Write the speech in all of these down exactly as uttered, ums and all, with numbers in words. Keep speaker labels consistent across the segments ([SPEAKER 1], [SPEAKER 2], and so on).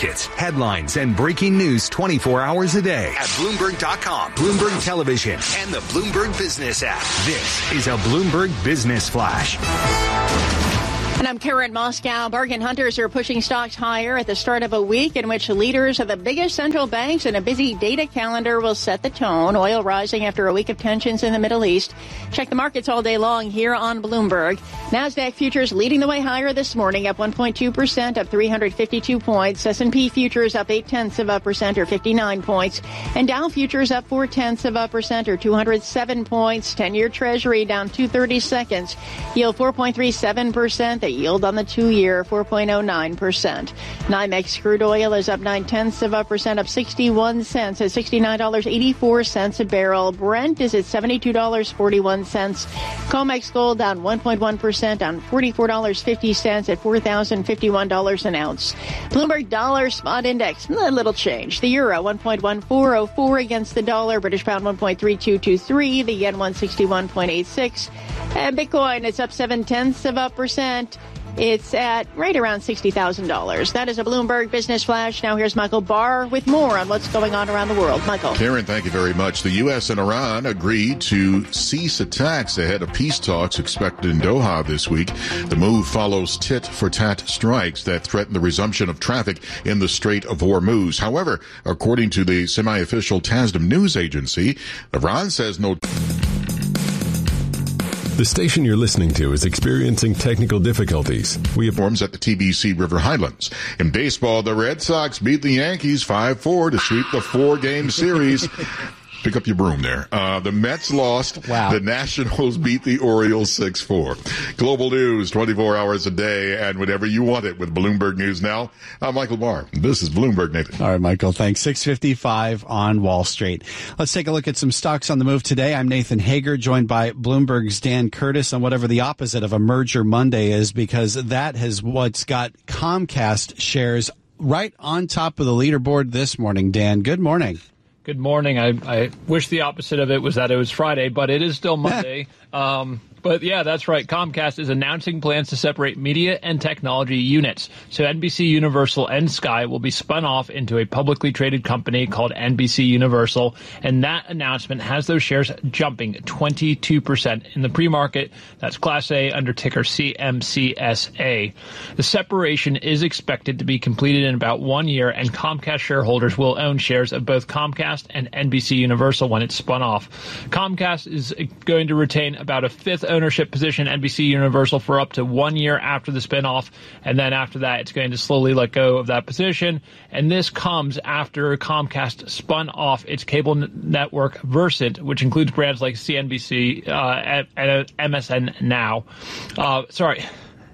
[SPEAKER 1] markets, headlines, and breaking news twenty-four hours a day at Bloomberg dot com, Bloomberg Television, and the Bloomberg Business app. This is a Bloomberg Business Flash.
[SPEAKER 2] And I'm Karen Moscow. Bargain hunters are pushing stocks higher at the start of a week in which leaders of the biggest central banks and a busy data calendar will set the tone. Oil rising after a week of tensions in the Middle East. Check the markets all day long here on Bloomberg. NASDAQ futures leading the way higher this morning, up one point two percent, up three hundred fifty-two points. S and P futures up eight tenths of a percent, or fifty-nine points. And Dow futures up four tenths of a percent, or two hundred seven points. ten-year Treasury down two thirty-seconds. Yield four point three seven percent. The yield on the two-year, four point oh nine percent. NYMEX crude oil is up nine tenths of a percent, up sixty-one cents at sixty-nine dollars and eighty-four cents a barrel. Brent is at seventy-two dollars and forty-one cents. COMEX gold down one point one percent on forty-four dollars and fifty cents at four thousand fifty-one dollars an ounce. Bloomberg dollar spot index, a little change. The euro one point one four oh four against the dollar. British pound one point three two two three. The yen one sixty-one point eight six. And Bitcoin, it's up seven tenths of a percent. It's at right around sixty thousand dollars. That is a Bloomberg Business Flash. Now here's Michael Barr with more on what's going on around the world. Michael.
[SPEAKER 3] Karen, thank you very much. The U S and Iran agreed to cease attacks ahead of peace talks expected in Doha this week. The move follows tit-for-tat strikes that threaten the resumption of traffic in the Strait of Hormuz. However, according to the semi-official Tasnim news agency, Iran says no...
[SPEAKER 4] The station you're listening to is experiencing technical difficulties.
[SPEAKER 3] We have forms at the T B C River Highlands. In baseball, the Red Sox beat the Yankees five four to sweep the four-game series. Pick up your broom there. Uh, the Mets lost.
[SPEAKER 5] Wow.
[SPEAKER 3] The Nationals beat the Orioles six four. Global news, twenty-four hours a day, and whenever you want it with Bloomberg News Now. I'm Michael Barr. This is Bloomberg, Nathan.
[SPEAKER 5] All right, Michael, thanks. six fifty-five on Wall Street. Let's take a look at some stocks on the move today. I'm Nathan Hager, joined by Bloomberg's Dan Curtis on whatever the opposite of a merger Monday is, because that has what's got Comcast shares right on top of the leaderboard this morning. Dan, good morning.
[SPEAKER 6] Good morning. I, I wish the opposite of it was that it was Friday, but it is still Monday. um, but yeah, that's right. Comcast is announcing plans to separate media and technology units. So N B C Universal and Sky will be spun off into a publicly traded company called N B C Universal. And that announcement has those shares jumping twenty-two percent in the pre-market. That's Class A under ticker C M C S A. The separation is expected to be completed in about one year, and Comcast shareholders will own shares of both Comcast and N B C Universal when it's spun off. Comcast is going to retain about a fifth ownership position N B C Universal for up to one year after the spinoff, and then after that it's going to slowly let go of that position. And this comes after Comcast spun off its cable n- network Versant, which includes brands like C N B C uh, and M S N Now. Uh, sorry.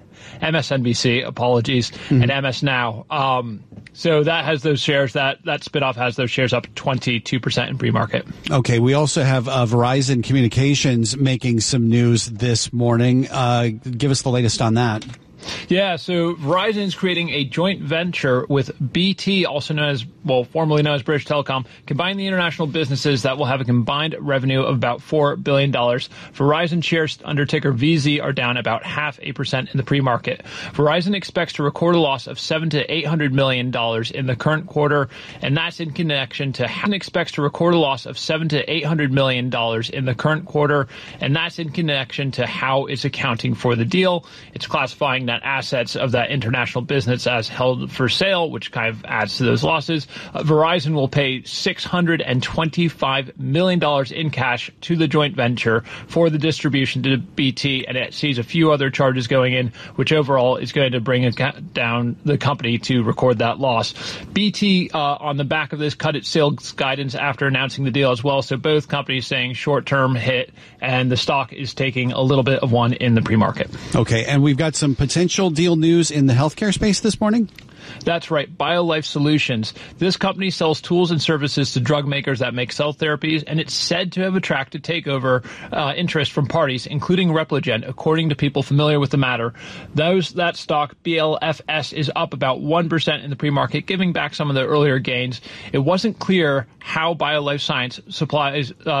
[SPEAKER 6] M S N B C, apologies, mm-hmm. and M S Now. Um, so that has those shares, that, that spinoff has those shares up twenty-two percent in pre-market.
[SPEAKER 5] Okay, we also have uh, Verizon Communications making some news this morning. Uh, give us the latest on that.
[SPEAKER 6] Yeah, so Verizon is creating a joint venture with B T, also known as, well, formerly known as British Telecom, combining the international businesses that will have a combined revenue of about four billion dollars. Verizon shares under ticker V Z are down about half a percent in the pre-market. Verizon expects to record a loss of seven to eight hundred million dollars in the current quarter, and that's in connection to how expects to record a loss of seven to eight hundred million dollars in the current quarter, and that's in connection to how it's accounting for the deal. It's classifying that assets of that international business as held for sale, which kind of adds to those losses. Uh, Verizon will pay six hundred twenty-five million dollars in cash to the joint venture for the distribution to B T, and it sees a few other charges going in, which overall is going to bring it down the company to record that loss. B T, uh, on the back of this, cut its sales guidance after announcing the deal as well, so both companies saying short-term hit, and the stock is taking a little bit of one in the pre-market.
[SPEAKER 5] Okay, and we've got some potential deal news in the healthcare space this morning?
[SPEAKER 6] That's right, BioLife Solutions. This company sells tools and services to drug makers that make cell therapies, and it's said to have attracted takeover uh, interest from parties, including Repligen, according to people familiar with the matter. Those That stock, B L F S, is up about one percent in the pre-market, giving back some of the earlier gains. It wasn't clear how BioLife Science supplies uh,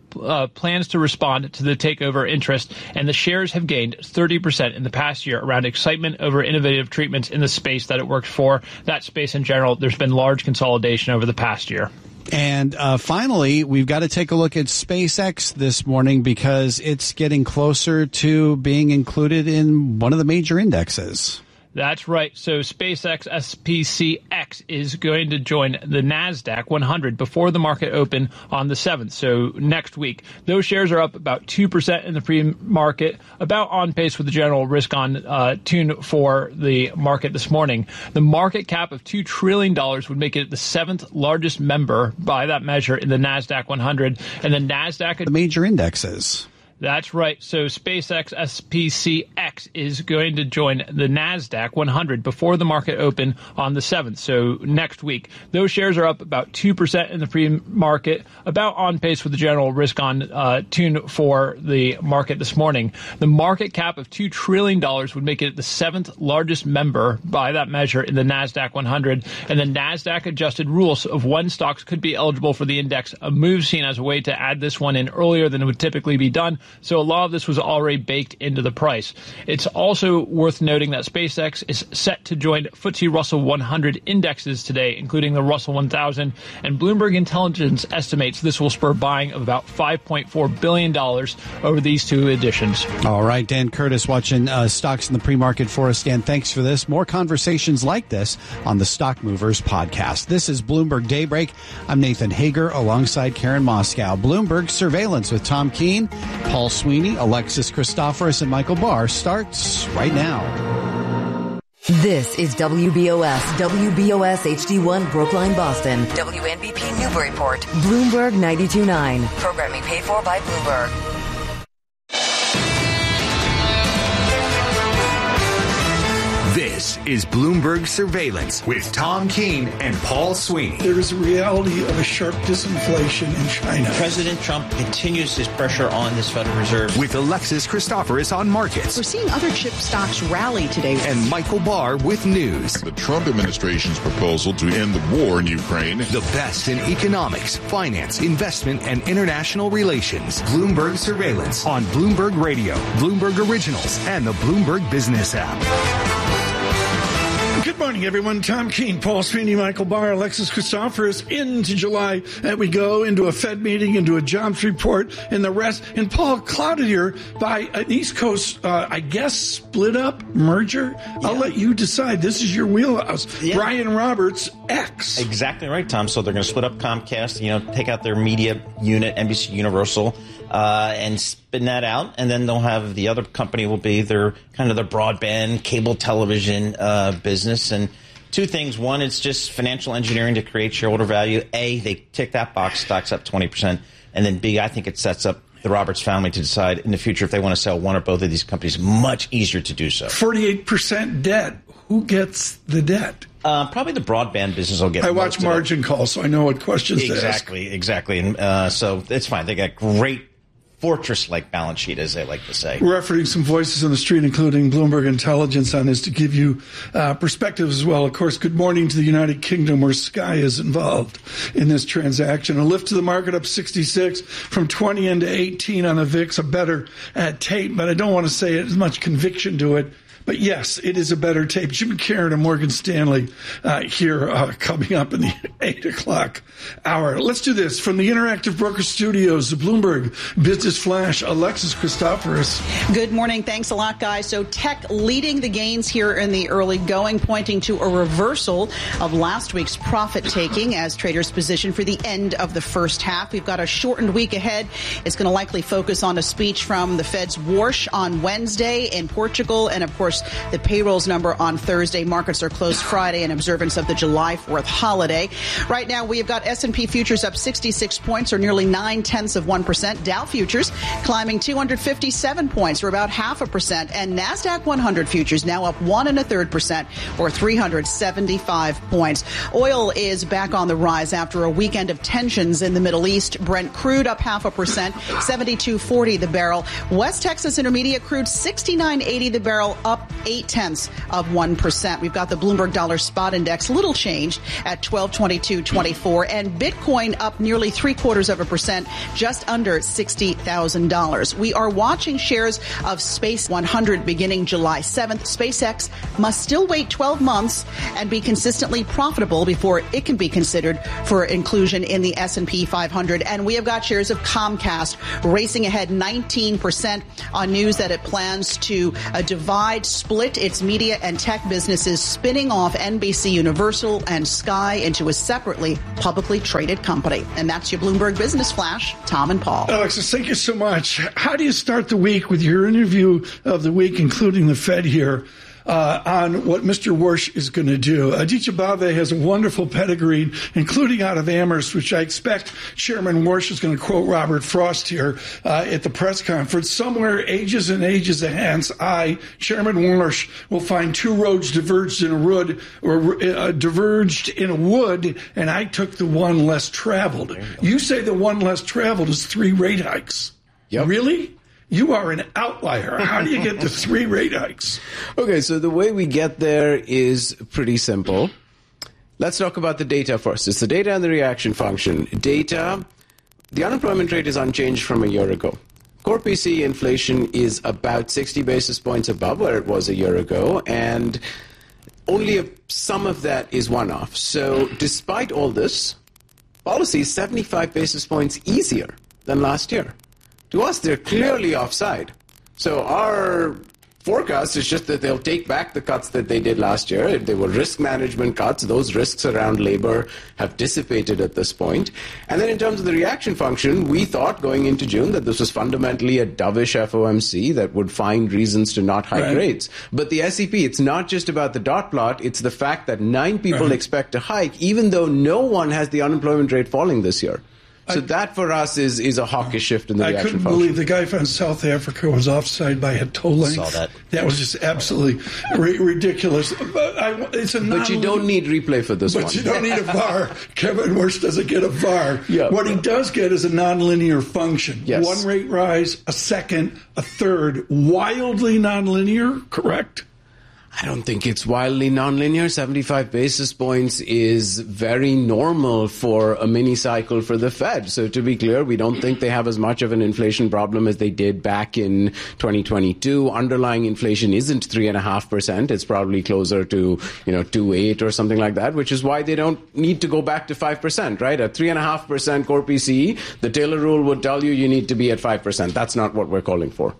[SPEAKER 6] uh, plans to respond to the takeover interest, and the shares have gained thirty percent in the past year around excitement over innovative treatments in the space that it works for. That space in general, there's been large consolidation over the past year.
[SPEAKER 5] And uh, finally, we've got to take a look at SpaceX this morning because it's getting closer to being included in one of the major indexes.
[SPEAKER 6] That's right. So SpaceX S P C X is going to join the NASDAQ one hundred before the market open on the seventh, so next week. Those shares are up about two percent in the pre-market, about on pace with the general risk-on uh, tune for the market this morning. The market cap of two trillion dollars would make it the seventh largest member by that measure in the NASDAQ one hundred, and the NASDAQ...
[SPEAKER 5] The major indexes.
[SPEAKER 6] That's right. So SpaceX S P C X is going to join the NASDAQ one hundred before the market open on the seventh, so next week. Those shares are up about two percent in the pre-market, about on pace with the general risk-on uh, tune for the market this morning. The market cap of two trillion dollars would make it the seventh largest member by that measure in the NASDAQ one hundred, and the NASDAQ adjusted rules of when stocks could be eligible for the index, a move seen as a way to add this one in earlier than it would typically be done. So a lot of this was already baked into the price. It's also worth noting that SpaceX is set to join F T S E Russell one hundred indexes today, including the Russell one thousand, and Bloomberg Intelligence estimates this will spur buying of about five point four billion dollars over these two additions.
[SPEAKER 5] All right, Dan Curtis watching uh, stocks in the pre-market for us. Dan, thanks for this. More conversations like this on the Stock Movers podcast. This is Bloomberg Daybreak. I'm Nathan Hager alongside Karen Moscow. Bloomberg Surveillance with Tom Keene, Paul Sweeney, Alexis Christoforous, and Michael Barr starts right now.
[SPEAKER 7] This is W B O S, W B O S H D one Brookline, Boston, W N B P Newburyport, Bloomberg ninety-two point nine. Programming paid for by Bloomberg.
[SPEAKER 1] This is Bloomberg Surveillance with Tom Keene and Paul Sweeney.
[SPEAKER 8] There is a reality of a sharp disinflation in China.
[SPEAKER 9] President Trump continues his pressure on this Federal Reserve.
[SPEAKER 1] With Alexis Christoforous on markets.
[SPEAKER 10] We're seeing other chip stocks rally today.
[SPEAKER 1] And Michael Barr with news.
[SPEAKER 3] The Trump administration's proposal to end the war in Ukraine.
[SPEAKER 1] The best in economics, finance, investment, and international relations. Bloomberg Surveillance on Bloomberg Radio, Bloomberg Originals, and the Bloomberg Business app.
[SPEAKER 8] Good morning, everyone. Tom Keene, Paul Sweeney, Michael Barr, Alexis Christoforous. Into July, uh, we go into a Fed meeting, into a jobs report, and the rest. And Paul, clouded here by an East Coast, uh, I guess, split up merger. Yeah. I'll let you decide. This is your wheelhouse. Yeah. Brian Roberts, X.
[SPEAKER 9] Exactly right, Tom. So they're going to split up Comcast, you know, take out their media unit, N B C Universal, uh, and spin that out. And then they'll have the other company will be their kind of their broadband cable television uh, business. And two things. One, it's just financial engineering to create shareholder value. A, they tick that box, stocks up twenty percent. And then B, I think it sets up the Roberts family to decide in the future if they want to sell one or both of these companies. Much easier to do so.
[SPEAKER 8] forty-eight percent debt. Who gets the debt?
[SPEAKER 9] Uh, probably the broadband business will get.
[SPEAKER 8] I watch Margin Call, so I know what questions
[SPEAKER 9] exactly,
[SPEAKER 8] to ask.
[SPEAKER 9] Exactly, exactly. And uh, so it's fine. They got great fortress-like balance sheet, as they like to say.
[SPEAKER 8] We're referencing some voices on the street, including Bloomberg Intelligence, on this to give you uh, perspective as well. Of course, good morning to the United Kingdom, where Sky is involved in this transaction. A lift to the market up sixty-six from twenty into eighteen on the V I X, a better uh, tape, but I don't want to say it as much conviction to it. But yes, it is a better tape. Jim Karen and Morgan Stanley uh, here uh, coming up in the eight o'clock hour. Let's do this. From the Interactive Broker Studios, the Bloomberg Business Flash, Alexis Christoforous.
[SPEAKER 10] Good morning. Thanks a lot, guys. So tech leading the gains here in the early going, pointing to a reversal of last week's profit taking as traders position for the end of the first half. We've got a shortened week ahead. It's going to likely focus on a speech from the Fed's Warsh on Wednesday in Portugal, and of course, the payrolls number on Thursday. Markets are closed Friday in observance of the July fourth holiday. Right now, we have got S and P futures up sixty-six points, or nearly nine-tenths of one percent. Dow futures climbing two hundred fifty-seven points, or about half a percent. And NASDAQ one hundred futures now up one and a third percent, or three hundred seventy-five points. Oil is back on the rise after a weekend of tensions in the Middle East. Brent crude up half a percent, seventy-two forty the barrel. West Texas Intermediate crude sixty-nine eighty the barrel, up up eight tenths of one percent. We've got the Bloomberg Dollar Spot Index, little change at twelve twenty-two twenty-four, and Bitcoin up nearly three quarters of a percent, just under sixty thousand dollars. We are watching shares of Space one hundred beginning July seventh. SpaceX must still wait twelve months and be consistently profitable before it can be considered for inclusion in the S and P five hundred. And we have got shares of Comcast racing ahead nineteen percent on news that it plans to uh, divide, split its media and tech businesses, spinning off N B C Universal and Sky into a separately publicly traded company. And that's your Bloomberg Business Flash. Tom and Paul.
[SPEAKER 8] Alexis, thank you so much. How do you start the week with your interview of the week, including the Fed here? Uh, on what Mister Warsh is going to do. Aditya Bave has a wonderful pedigree, including out of Amherst, which I expect Chairman Warsh is going to quote Robert Frost here uh, at the press conference. Somewhere ages and ages hence, I, Chairman Warsh, will find two roads diverged in a wood, or uh, diverged in a wood, and I took the one less traveled. You, you say the one less traveled is three rate hikes.
[SPEAKER 11] Yep.
[SPEAKER 8] Really? You are an outlier. How do you get to three rate hikes?
[SPEAKER 11] Okay, so the way we get there is pretty simple. Let's talk about the data first. It's the data and the reaction function. Data, the unemployment rate is unchanged from a year ago. Core P C inflation is about sixty basis points above where it was a year ago, and only a, some of that is one-off. So despite all this, policy is seventy-five basis points easier than last year. To us, they're clearly offside. So our forecast is just that they'll take back the cuts that they did last year. They were risk management cuts. Those risks around labor have dissipated at this point. And then in terms of the reaction function, we thought going into June that this was fundamentally a dovish F O M C that would find reasons to not hike right. rates. But the S E P, it's not just about the dot plot. It's the fact that nine people right. expect to hike, even though no one has the unemployment rate falling this year. So I, that for us is is a hawkish shift in the
[SPEAKER 8] I
[SPEAKER 11] reaction
[SPEAKER 8] couldn't
[SPEAKER 11] function.
[SPEAKER 8] believe the guy from South Africa was offside by a toe length.
[SPEAKER 9] Saw that.
[SPEAKER 8] That was just absolutely ri- ridiculous. But, I, it's a
[SPEAKER 11] but you don't need replay for this
[SPEAKER 8] but
[SPEAKER 11] one.
[SPEAKER 8] But you don't need a V A R. Kevin Warsh doesn't get a V A R.
[SPEAKER 11] Yeah.
[SPEAKER 8] What he does get is a nonlinear function.
[SPEAKER 11] Yes.
[SPEAKER 8] One rate rise, a second, a third. Wildly nonlinear, correct?
[SPEAKER 11] I don't think it's wildly nonlinear. seventy-five basis points is very normal for a mini cycle for the Fed. So to be clear, we don't think they have as much of an inflation problem as they did back in twenty twenty-two. Underlying inflation isn't three and a half percent. It's probably closer to, you know, two point eight or something like that, which is why they don't need to go back to five percent, right? At three and a half percent core P C E, the Taylor rule would tell you you need to be at five percent. That's not what we're calling for.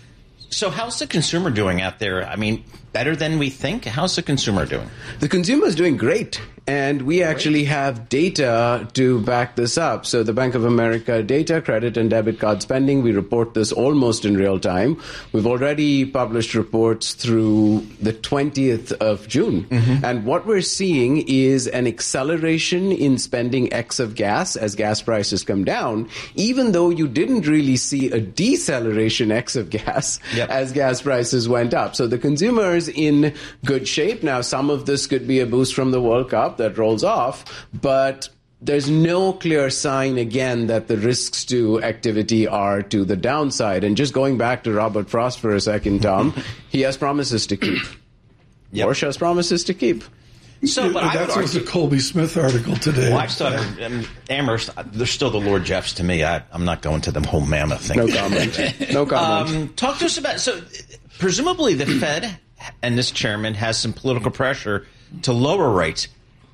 [SPEAKER 9] So how's the consumer doing out there? I mean, better than we think? How's the consumer doing?
[SPEAKER 11] The consumer is doing great. And we actually have data to back this up. So the Bank of America data, credit and debit card spending, we report this almost in real time. We've already published reports through the twentieth of June. Mm-hmm. And what we're seeing is an acceleration in spending X of gas as gas prices come down, even though you didn't really see a deceleration X of gas yep. as gas prices went up. So the consumer is in good shape. Now, some of this could be a boost from the World Cup that rolls off, but there's no clear sign, again, that the risks to activity are to the downside. And just going back to Robert Frost for a second, Tom, he has promises to keep. Yep. Warsh has promises to keep.
[SPEAKER 8] So, but that was a Colby Smith article today.
[SPEAKER 9] Well, I thought um, Amherst, they're still the Lord Jeffs to me. I, I'm not going to the whole Mammoth thing.
[SPEAKER 11] No comment. No comment.
[SPEAKER 9] Um, talk to us about, so presumably the Fed and this chairman has some political pressure to lower rates.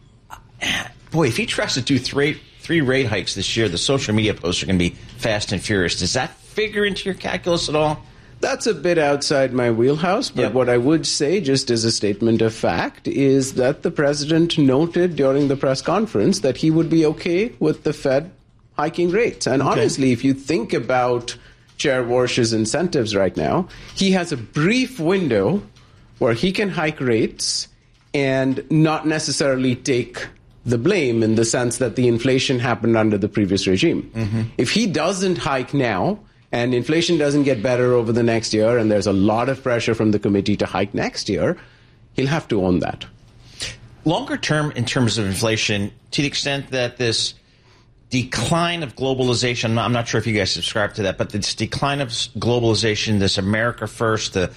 [SPEAKER 9] Boy, if he tries to do three three rate hikes this year, the social media posts are going to be fast and furious. Does that figure into your calculus at all?
[SPEAKER 11] That's a bit outside my wheelhouse, but yep. what I would say, just as a statement of fact, is that the president noted during the press conference that he would be okay with the Fed hiking rates. And okay. honestly, if you think about Chair Warsh's incentives right now, he has a brief window where he can hike rates and not necessarily take the blame in the sense that the inflation happened under the previous regime. Mm-hmm. If he doesn't hike now and inflation doesn't get better over the next year and there's a lot of pressure from the committee to hike next year, he'll have to own that.
[SPEAKER 9] Longer term, in terms of inflation, to the extent that this decline of globalization, I'm not sure if you guys subscribe to that, but this decline of globalization, this America first, the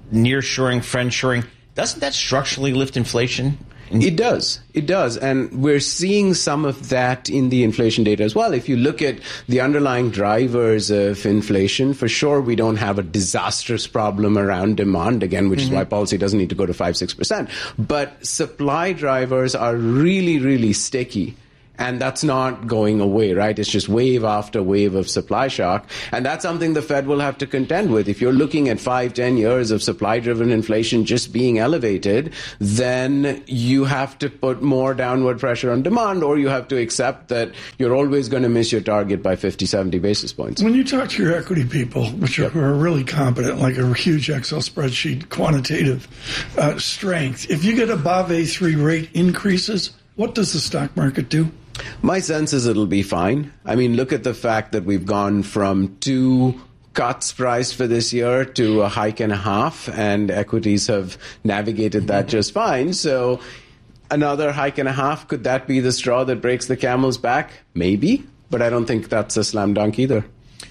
[SPEAKER 9] nearshoring, friendshoring, doesn't that structurally lift inflation?
[SPEAKER 11] It does. It does. And we're seeing some of that in the inflation data as well. If you look at the underlying drivers of inflation, for sure we don't have a disastrous problem around demand, again, which mm-hmm. is why policy doesn't need to go to five, six percent. But supply drivers are really, really sticky. And that's not going away, right? It's just wave after wave of supply shock. And that's something the Fed will have to contend with. If you're looking at five, ten years of supply-driven inflation just being elevated, then you have to put more downward pressure on demand, or you have to accept that you're always going to miss your target by fifty, seventy basis points.
[SPEAKER 8] When you talk to your equity people, which are,
[SPEAKER 11] yep.
[SPEAKER 8] who are really competent, like a huge Excel spreadsheet, quantitative uh, strength, if you get above A three rate increases, what does the stock market do?
[SPEAKER 11] My sense is it'll be fine. I mean, look at the fact that we've gone from two cuts priced for this year to a hike and a half, and equities have navigated that just fine. So another hike and a half, could that be the straw that breaks the camel's back? Maybe, but I don't think that's a slam dunk either.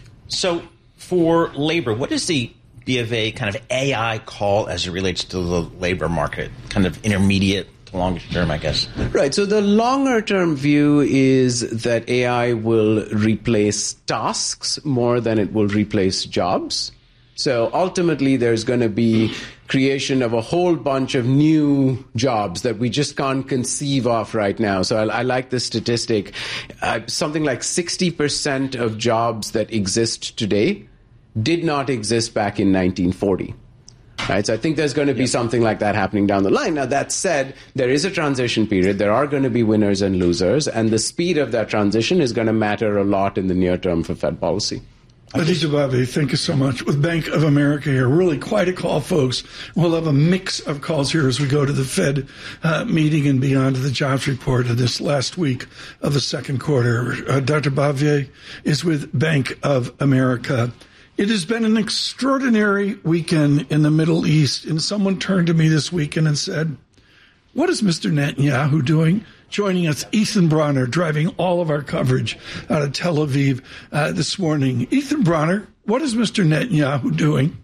[SPEAKER 9] So for labor, what is the B of A kind of A I call as it relates to the labor market, kind of intermediate longer term, I guess?
[SPEAKER 11] Right. So the longer term view is that A I will replace tasks more than it will replace jobs. So ultimately, there's going to be creation of a whole bunch of new jobs that we just can't conceive of right now. So I, I like this statistic. Uh, something like sixty percent of jobs that exist today did not exist back in nineteen forty. Right, so I think there's going to be yep. something like that happening down the line. Now, that said, there is a transition period. There are going to be winners and losers, and the speed of that transition is going to matter a lot in the near term for Fed policy.
[SPEAKER 8] Aditya Bhave, thank you so much. With Bank of America here, really quite a call, folks. We'll have a mix of calls here as we go to the Fed uh, meeting and beyond the jobs report of this last week of the second quarter. Uh, Doctor Bhave is with Bank of America. It has been an extraordinary weekend in the Middle East, and someone turned to me this weekend and said, what is Mister Netanyahu doing? Joining us, Ethan Bronner, driving all of our coverage out of Tel Aviv uh, this morning. Ethan Bronner, what is Mister Netanyahu doing?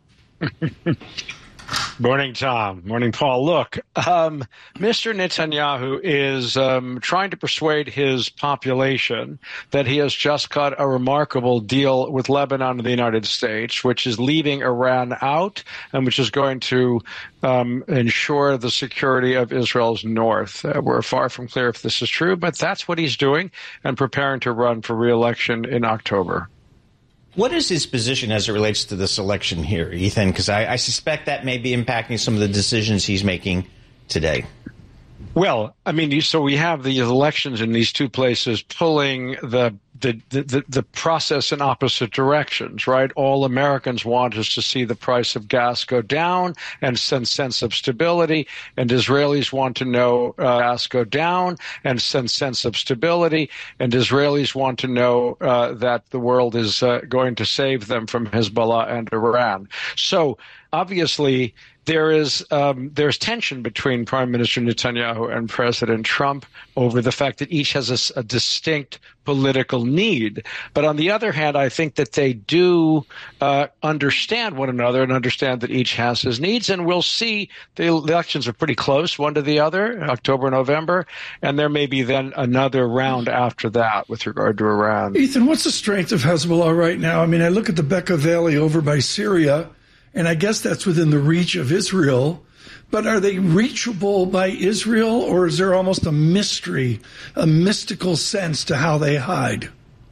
[SPEAKER 12] Morning, Tom. Morning, Paul. Look, um, Mister Netanyahu is um, trying to persuade his population that he has just cut a remarkable deal with Lebanon and the United States, which is leaving Iran out and which is going to um, ensure the security of Israel's north. Uh, we're far from clear if this is true, but that's what he's doing and preparing to run for re-election in October.
[SPEAKER 9] What is his position as it relates to this election here, Ethan? Because I, I suspect that may be impacting some of the decisions he's making today.
[SPEAKER 12] Well, I mean, so we have the elections in these two places pulling the the, the the process in opposite directions, right? All Americans want is to see the price of gas go down and some sense of stability, and Israelis want to know uh, gas go down and some sense of stability, and Israelis want to know uh, that the world is uh, going to save them from Hezbollah and Iran. So obviously, there is um, there's tension between Prime Minister Netanyahu and President Trump over the fact that each has a, a distinct political need. But on the other hand, I think that they do uh, understand one another and understand that each has his needs. And we'll see. The elections are pretty close, one to the other, October, November. And there may be then another round after that with regard to Iran.
[SPEAKER 8] Ethan, what's the strength of Hezbollah right now? I mean, I look at the Bekaa Valley over by Syria, and I guess that's within the reach of Israel. But are they reachable by Israel, or is there almost a mystery, a mystical sense to how they hide?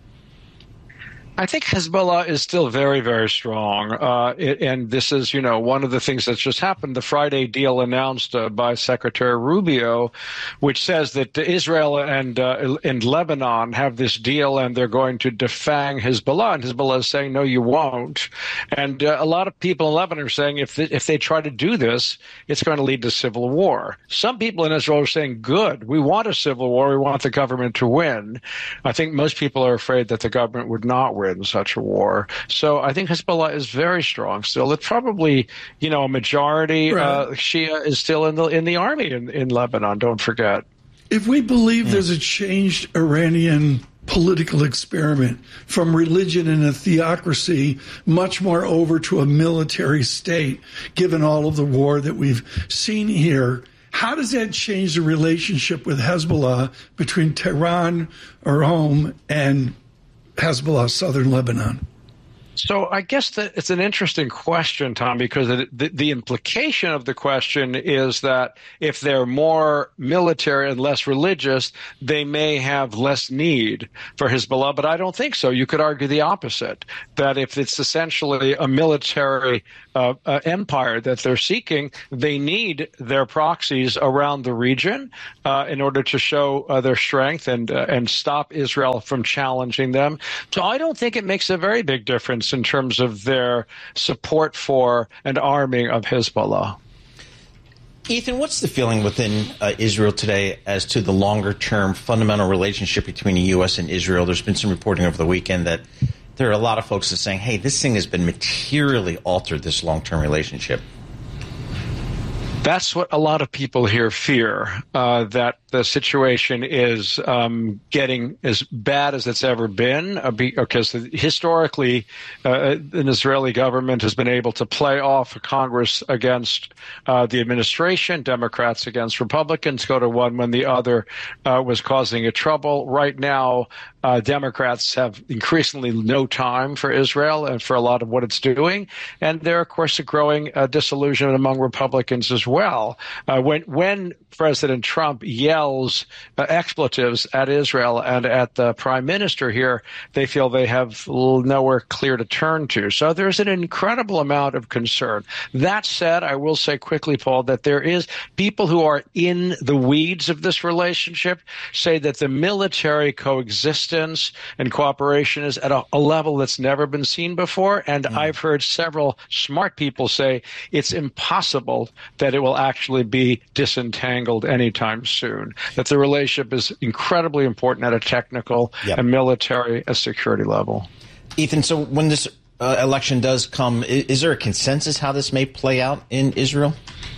[SPEAKER 12] I think Hezbollah is still very, very strong. Uh, it, and this is, you know, one of the things that's just happened. The Friday deal announced uh, by Secretary Rubio, which says that Israel and, uh, and Lebanon have this deal and they're going to defang Hezbollah. And Hezbollah is saying, no, you won't. And uh, a lot of people in Lebanon are saying if they, if they try to do this, it's going to lead to civil war. Some people in Israel are saying, good, we want a civil war. We want the government to win. I think most people are afraid that the government would not win in such a war. So I think Hezbollah is very strong still. It's probably, you know, a majority right. uh, Shia is still in the in the army in, in Lebanon, don't forget.
[SPEAKER 8] If we believe mm. there's a changed Iranian political experiment from religion and a theocracy much more over to a military state, given all of the war that we've seen here. How does that change the relationship with Hezbollah between Tehran, Iran, and Hezbollah, southern Lebanon?
[SPEAKER 12] So I guess that it's an interesting question, Tom, because it, the, the implication of the question is that if they're more military and less religious, they may have less need for Hezbollah. But I don't think so. You could argue the opposite, that if it's essentially a military uh, uh, empire that they're seeking, they need their proxies around the region uh, in order to show uh, their strength and uh, and stop Israel from challenging them. So I don't think it makes a very big difference in terms of their support for and arming of Hezbollah.
[SPEAKER 9] Ethan, what's the feeling within uh, Israel today as to the longer-term fundamental relationship between the U S and Israel? There's been some reporting over the weekend that there are a lot of folks that are saying, hey, this thing has been materially altered, this long-term relationship.
[SPEAKER 12] That's what a lot of people here fear, uh, that the situation is um, getting as bad as it's ever been, uh, because historically uh, an Israeli government has been able to play off Congress against uh, the administration, Democrats against Republicans, go to one when the other uh, was causing a trouble. Right now, uh, Democrats have increasingly no time for Israel and for a lot of what it's doing. And there, of course, a growing uh, disillusionment among Republicans as well. Uh, when, when President Trump yells uh, expletives at Israel and at the prime minister here, they feel they have nowhere clear to turn to. So there's an incredible amount of concern. That said, I will say quickly, Paul, that there is people who are in the weeds of this relationship say that the military coexistence and cooperation is at a, a level that's never been seen before. And mm. I've heard several smart people say it's impossible that it will actually be disentangled anytime soon, that the relationship is incredibly important at a technical yep. and military and security level.
[SPEAKER 9] Ethan, so when this uh, election does come, is, is there a consensus how this may play out in Israel?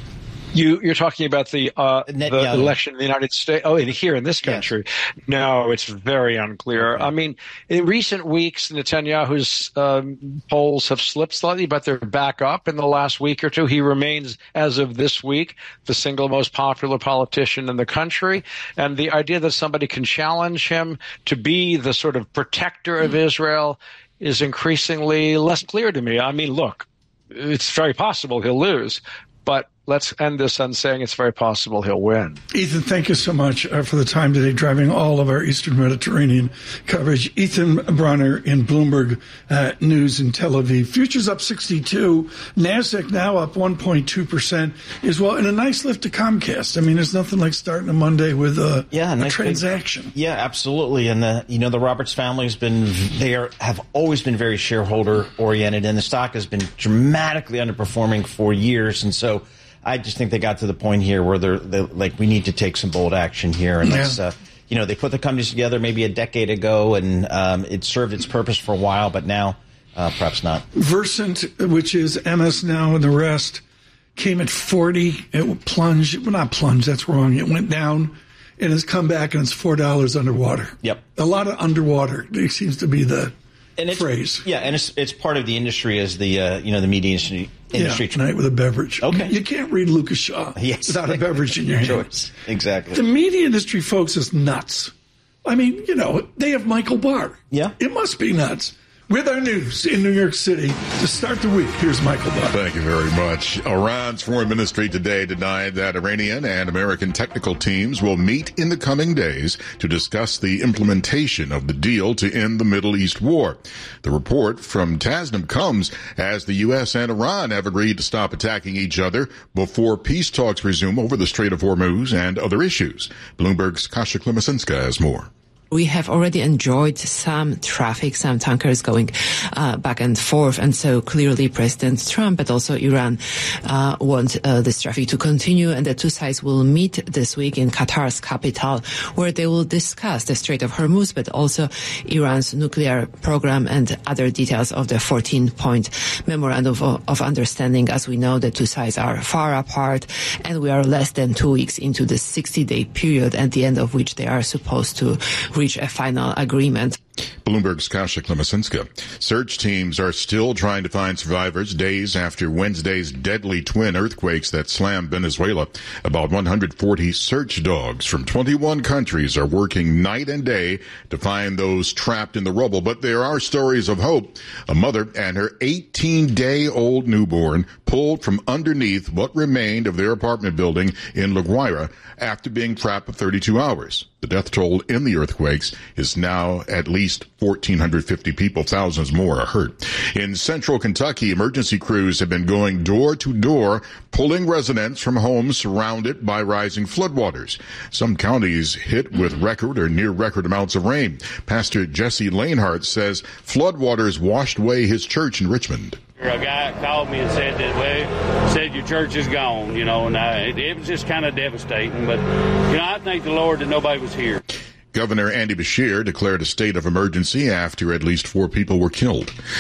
[SPEAKER 12] You, you're talking about the, uh, the yeah, election in the United States? Oh, in, here in this country? Yes. No, it's very unclear. Okay. I mean, in recent weeks, Netanyahu's um, polls have slipped slightly, but they're back up in the last week or two. He remains, as of this week, the single most popular politician in the country. And the idea that somebody can challenge him to be the sort of protector of Israel is increasingly less clear to me. I mean, look, it's very possible he'll lose, but let's end this on saying it's very possible he'll win.
[SPEAKER 8] Ethan, thank you so much uh, for the time today, driving all of our Eastern Mediterranean coverage. Ethan Bronner in Bloomberg uh, News in Tel Aviv. Futures up sixty-two. NASDAQ now up one point two percent as well. And a nice lift to Comcast. I mean, there's nothing like starting a Monday with a,
[SPEAKER 9] yeah,
[SPEAKER 8] a
[SPEAKER 9] nice
[SPEAKER 8] transaction.
[SPEAKER 9] Big, yeah, absolutely. And, the, you know, the Roberts family has been, they are, have always been very shareholder oriented, and the stock has been dramatically underperforming for years. And so I just think they got to the point here where they're, they're like, we need to take some bold action here. And yeah. let's, uh, you know, they put the companies together maybe a decade ago, and um, it served its purpose for a while, but now uh, perhaps not. Versant,
[SPEAKER 8] which is M S Now and the rest, came at forty. It plunged. Well, not plunged. That's wrong. It went down and has come back, and it's four dollars underwater.
[SPEAKER 9] Yep.
[SPEAKER 8] A lot of underwater. It seems to be the
[SPEAKER 9] and it's,
[SPEAKER 8] phrase.
[SPEAKER 9] Yeah, and it's it's part of the industry as the uh, you know the media industry. industry.
[SPEAKER 8] Yeah, tonight with a beverage.
[SPEAKER 9] Okay.
[SPEAKER 8] You can't read Lucas Shaw
[SPEAKER 9] yes.
[SPEAKER 8] without a beverage in your hand.
[SPEAKER 9] Choice. Exactly.
[SPEAKER 8] The media industry, folks, is nuts. I mean, you know, they have Michael Barr.
[SPEAKER 9] Yeah.
[SPEAKER 8] It must be nuts. With our news in New York City to start the week, here's Michael Barr.
[SPEAKER 3] Thank you very much. Iran's foreign ministry today denied that Iranian and American technical teams will meet in the coming days to discuss the implementation of the deal to end the Middle East war. The report from Tasnim comes as the U S and Iran have agreed to stop attacking each other before peace talks resume over the Strait of Hormuz and other issues. Bloomberg's Kasia Klimasinska has more.
[SPEAKER 13] We have already enjoyed some traffic, some tankers going uh, back and forth. And so clearly President Trump, but also Iran, uh, want uh, this traffic to continue. And the two sides will meet this week in Qatar's capital, where they will discuss the Strait of Hormuz, but also Iran's nuclear program and other details of the fourteen-point memorandum of, of understanding. As we know, the two sides are far apart, and we are less than two weeks into the sixty-day period, at the end of which they are supposed to reach a final agreement.
[SPEAKER 3] Bloomberg's Kasia Klemesinska. Search teams are still trying to find survivors days after Wednesday's deadly twin earthquakes that slammed Venezuela. About one hundred forty search dogs from twenty-one countries are working night and day to find those trapped in the rubble. But there are stories of hope. A mother and her eighteen-day-old newborn pulled from underneath what remained of their apartment building in La Guaira after being trapped for thirty-two hours. The death toll in the earthquakes is now at least one thousand four hundred fifty people. Thousands more are hurt. In central Kentucky, emergency crews have been going door to door, pulling residents from homes surrounded by rising floodwaters. Some counties hit with record or near record amounts of rain. Pastor Jesse Lanehart says floodwaters washed away his church in Richmond.
[SPEAKER 14] A guy called me and said that, well, said your church is gone, you know, and I, it, it was just kind of devastating. But, you know, I thank the Lord that nobody was here.
[SPEAKER 3] Governor Andy Beshear declared a state of emergency after at least four people were killed.